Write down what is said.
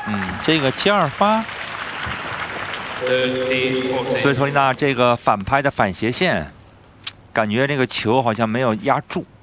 这个7二发，所以托丽娜这个反拍的反斜线，感觉这个球好像没有压住。